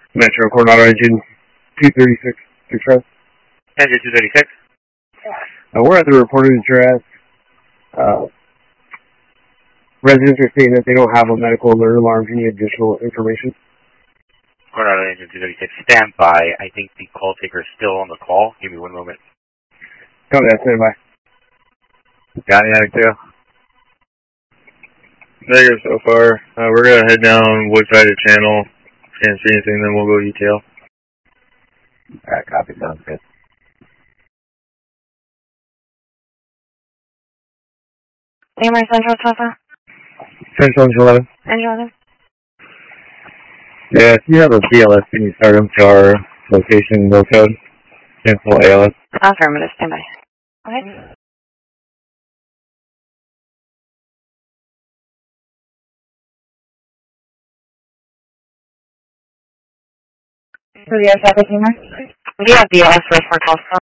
Metro Coronado Engine 236 Express. Engine 236. We're at the reported address. Residents are saying that they don't have a medical alert alarm. Do you need additional information? Coronado Engine 236. Stand by. I think the call taker is still on the call. Give me 1 moment. Copy that. Stand by. Got any attic too? Negative so far. We're going to head down Woodside to Channel. Can't see anything, then we'll go detail. Alright, copy. Sounds good. Amherst Central, Tulsa? Central Engine 11. Engine 11? Yeah, if you have a BLS, can you start them to our location, no code? Simple ALS. Affirmative, stand by. Okay. For the air traffic, Amherst? Do you have BLS for Tulsa?